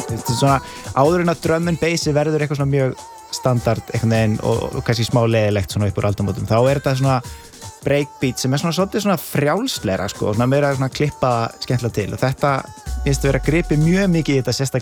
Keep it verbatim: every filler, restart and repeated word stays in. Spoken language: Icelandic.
þetta er svona áður en að drum and bassi verður eitthvað svona mjög standard einhvern veginn og, og kannski smá leiðilegt svona upp úr aldamótum, þá er þetta svona breakbeat sem er svona svolítið svona frjálslegra sko, og svona meira svona klippa skemmtilega til og þetta finnst að vera gripið mjög mikið í þetta sérstaklega